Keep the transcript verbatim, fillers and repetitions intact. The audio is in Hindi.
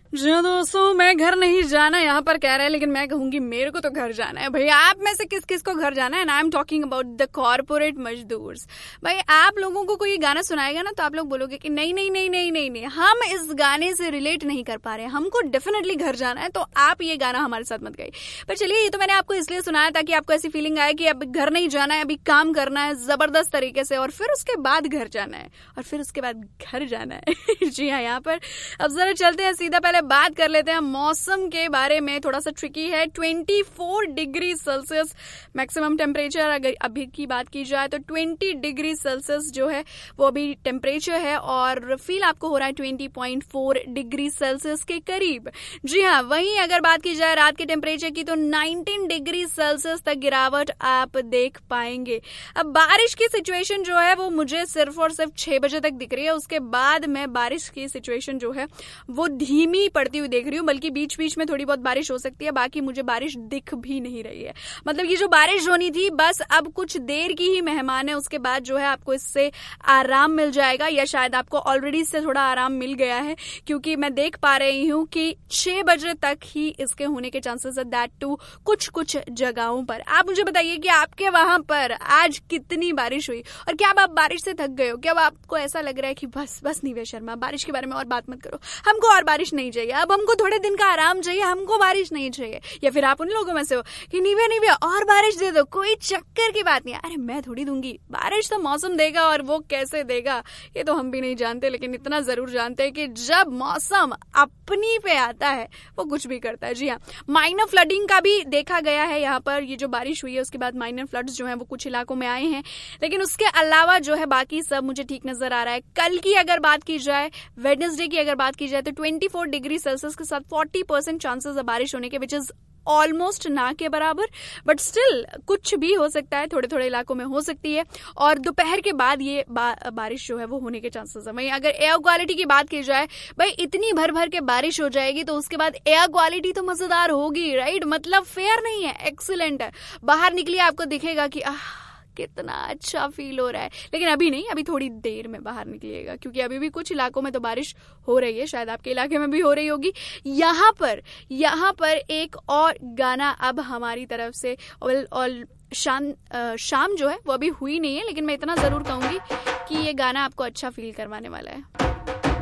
जी हाँ दोस्तों, मैं घर नहीं जाना यहाँ पर कह रहा है, लेकिन मैं कहूंगी मेरे को तो घर जाना है। भैया आप में से किस किस को घर जाना है? And I am talking about the corporate मजदूर्स। भाई आप लोगों को कोई गाना सुनाएगा ना तो आप लोग बोलोगे कि नहीं नहीं नहीं नहीं नहीं नहीं हम इस गाने से रिलेट नहीं कर पा रहे हैं, हमको डेफिनेटली घर जाना है, तो आप ये गाना हमारे साथ मत गाइए। पर चलिए, ये तो मैंने आपको इसलिए सुनाया ताकि आपको ऐसी फीलिंग आए कि अब घर नहीं जाना है, अभी काम करना है जबरदस्त तरीके से, और फिर उसके बाद घर जाना है, और फिर उसके बाद घर जाना है। जी हाँ, यहाँ पर अब जरा चलते हैं सीधा, पहले बात कर लेते हैं मौसम के बारे में। थोड़ा सा ट्रिकी है। चौबीस डिग्री सेल्सियस मैक्सिमम टेम्परेचर, अगर अभी की बात की जाए तो बीस डिग्री सेल्सियस जो है वो अभी टेम्परेचर है, और फील आपको हो रहा है बीस पॉइंट चार डिग्री सेल्सियस के करीब। जी हाँ, वहीं अगर बात की जाए रात के टेम्परेचर की तो उन्नीस डिग्री सेल्सियस तक गिरावट आप देख पाएंगे। अब बारिश की सिचुएशन जो है वो मुझे सिर्फ और सिर्फ छह बजे तक दिख रही है, उसके बाद मैं बारिश की सिचुएशन जो है वो धीमी पड़ती हुई देख रही हूँ, बल्कि बीच बीच में थोड़ी बहुत बारिश हो सकती है, बाकी मुझे बारिश दिख भी नहीं रही है। मतलब ये जो बारिश होनी थी बस अब कुछ देर की ही मेहमान है, उसके बाद जो है आपको इससे आराम मिल जाएगा, या शायद आपको ऑलरेडी इससे थोड़ा आराम मिल गया है, क्योंकि मैं देख पा रही हूँ कि छह बजे तक ही इसके होने के चांसेस है, दैट टू कुछ कुछ जगहों पर। आप मुझे बताइए कि आपके वहां पर आज कितनी बारिश हुई, और क्या आप बारिश से थक गए हो? क्या आपको ऐसा लग रहा है कि बस बस नीवे शर्मा, बारिश के बारे में और बात मत करो, हमको और बारिश नहीं चाहिए, अब हमको थोड़े दिन का आराम चाहिए, हमको बारिश नहीं चाहिए? या फिर आप उन लोगों में से हो कि नीवे नीवे और बारिश दे दो, कोई चक्कर की बात नहीं। अरे मैं थोड़ी दूंगी बारिश, तो मौसम देगा, और वो कैसे देगा ये तो हम भी नहीं जानते, लेकिन इतना जरूर जानते हैं कि जब मौसम अपनी पे आता है वो कुछ भी करता है। जी हाँ, माइनर फ्लडिंग का भी देखा गया है यहाँ पर। ये जो बारिश हुई है उसके बाद माइनर फ्लड्स जो है वो कुछ इलाकों में आए हैं, लेकिन उसके अलावा जो है बाकी सब मुझे ठीक नजर आ रहा है। कल की अगर बात की जाए, वेडनेसडे की अगर बात की जाए तो चौबीस डिग्री सेल्सियस के साथ चालीस परसेंट चांसेस है बारिश होने के, विच इज ऑलमोस्ट ना के बराबर, बट स्टिल कुछ भी हो सकता है, थोड़े थोड़े इलाकों में हो सकती है, और दोपहर के बाद ये बा, बारिश जो है वो होने के चांसेस है। वहीं अगर एयर क्वालिटी की बात की जाए, भाई इतनी भर भर के बारिश हो जाएगी तो उसके बाद एयर क्वालिटी तो मजेदार होगी, राइट? मतलब फेयर नहीं है, एक्सीलेंट है। बाहर निकलिए आपको दिखेगा कि आह कितना अच्छा फील हो रहा है, लेकिन अभी नहीं, अभी थोड़ी देर में बाहर निकलिएगा, क्योंकि अभी भी कुछ इलाकों में तो बारिश हो रही है, शायद आपके इलाके में भी हो रही होगी। यहाँ पर यहाँ पर एक और गाना अब हमारी तरफ से, और, और शाम शाम जो है वो अभी हुई नहीं है, लेकिन मैं इतना जरूर कहूंगी कि ये गाना आपको अच्छा फील करवाने वाला है।